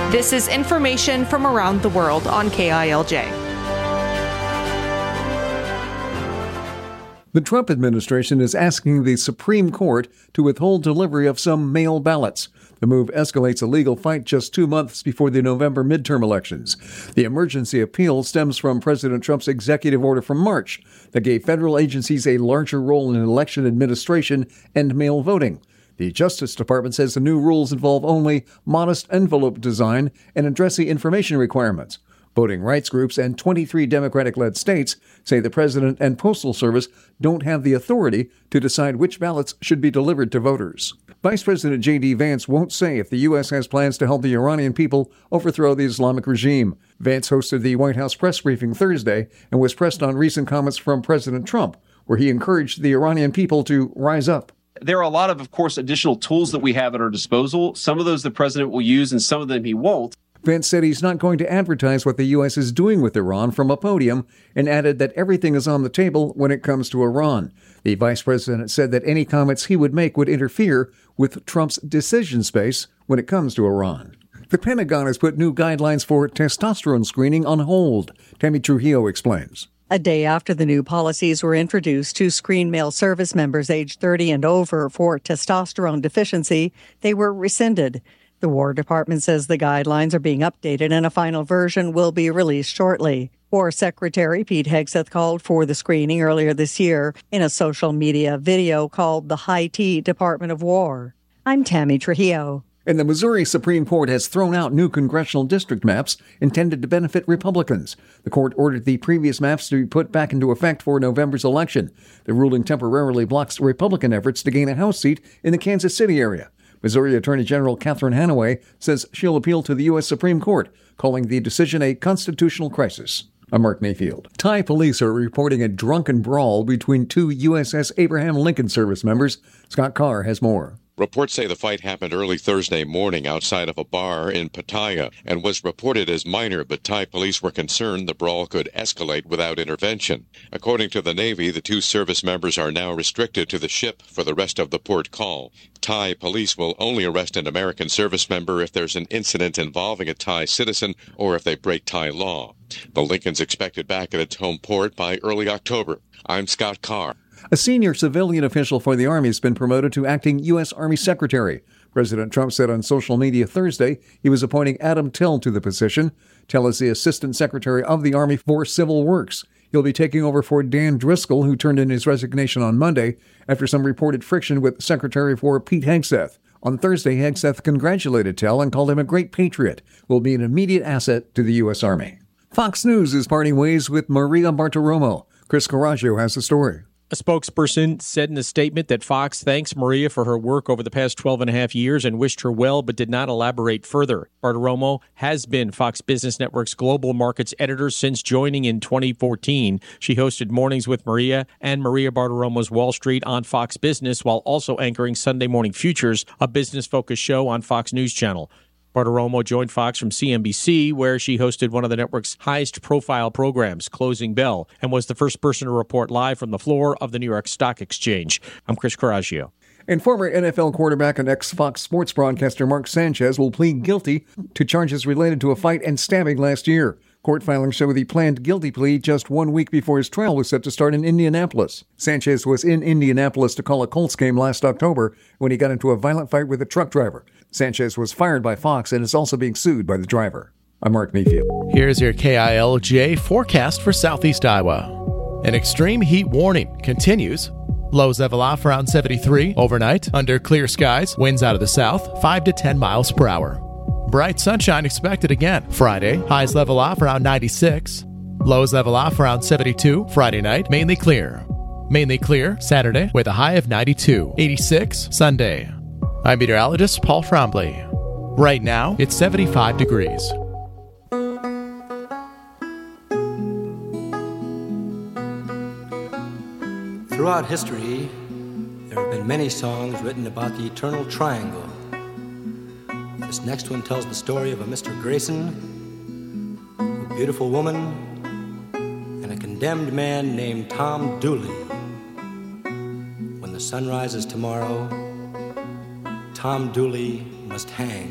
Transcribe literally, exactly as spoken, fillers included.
This is information from around the world on K I L J. The Trump administration is asking the Supreme Court to withhold delivery of some mail ballots. The move escalates a legal fight just two months before the November midterm elections. The emergency appeal stems from President Trump's executive order from March that gave federal agencies a larger role in election administration and mail voting. The Justice Department says the new rules involve only modest envelope design and address the information requirements. Voting rights groups and twenty-three Democratic-led states say the President and Postal Service don't have the authority to decide which ballots should be delivered to voters. Vice President J D. Vance won't say if the U S has plans to help the Iranian people overthrow the Islamic regime. Vance hosted the White House press briefing Thursday and was pressed on recent comments from President Trump, where he encouraged the Iranian people to rise up. There are a lot of, of course, additional tools that we have at our disposal. Some of those the president will use and some of them he won't. Vance said he's not going to advertise what the U S is doing with Iran from a podium and added that everything is on the table when it comes to Iran. The vice president said that any comments he would make would interfere with Trump's decision space when it comes to Iran. The Pentagon has put new guidelines for testosterone screening on hold. Tammy Trujillo explains. A day after the new policies were introduced to screen male service members aged thirty and over for testosterone deficiency, they were rescinded. The War Department says the guidelines are being updated and a final version will be released shortly. War Secretary Pete Hegseth called for the screening earlier this year in a social media video called the High T Department of War. I'm Tammy Trujillo. And the Missouri Supreme Court has thrown out new congressional district maps intended to benefit Republicans. The court ordered the previous maps to be put back into effect for November's election. The ruling temporarily blocks Republican efforts to gain a House seat in the Kansas City area. Missouri Attorney General Catherine Hanaway says she'll appeal to the U S Supreme Court, calling the decision a constitutional crisis. I'm Mark Mayfield. Thai police are reporting a drunken brawl between two U S S Abraham Lincoln service members. Scott Carr has more. Reports say the fight happened early Thursday morning outside of a bar in Pattaya and was reported as minor, but Thai police were concerned the brawl could escalate without intervention. According to the Navy, the two service members are now restricted to the ship for the rest of the port call. Thai police will only arrest an American service member if there's an incident involving a Thai citizen or if they break Thai law. The Lincoln's expected back at its home port by early October. I'm Scott Carr. A senior civilian official for the Army has been promoted to acting U S. Army Secretary. President Trump said on social media Thursday he was appointing Adam Till to the position. Till is the Assistant Secretary of the Army for Civil Works. He'll be taking over for Dan Driscoll, who turned in his resignation on Monday after some reported friction with Secretary for Pete Hegseth. On Thursday, Hegseth congratulated Till and called him a great patriot, who will be an immediate asset to the U S. Army. Fox News is parting ways with Maria Bartiromo. Chris Coraggio has the story. A spokesperson said in a statement that Fox thanks Maria for her work over the past twelve and a half years and wished her well, but did not elaborate further. Bartiromo has been Fox Business Network's global markets editor since joining in twenty fourteen. She hosted Mornings with Maria and Maria Bartiromo's Wall Street on Fox Business, while also anchoring Sunday Morning Futures, a business-focused show on Fox News Channel. Bartiromo joined Fox from C N B C, where she hosted one of the network's highest-profile programs, Closing Bell, and was the first person to report live from the floor of the New York Stock Exchange. I'm Chris Coraggio. And former N F L quarterback and ex-Fox Sports broadcaster Mark Sanchez will plead guilty to charges related to a fight and stabbing last year. Court filings show the planned guilty plea just one week before his trial was set to start in Indianapolis. Sanchez was in Indianapolis to call a Colts game last October when he got into a violent fight with a truck driver. Sanchez was fired by Fox and is also being sued by the driver. I'm Mark Mayfield. Here's your K I L J forecast for Southeast Iowa. An extreme heat warning continues. Lows level off around seventy-three overnight. Under clear skies, winds out of the south, five to ten miles per hour. Bright sunshine expected again. Friday, highs level off around ninety-six. Lows level off around seventy-two. Friday night, mainly clear. Mainly clear Saturday with a high of ninety-two. eighty-six Sunday. I'm meteorologist Paul Trombley. Right now, it's seventy-five degrees. Throughout history, there have been many songs written about the eternal triangle. This next one tells the story of a Mister Grayson, a beautiful woman, and a condemned man named Tom Dooley. When the sun rises tomorrow, Tom Dooley must hang.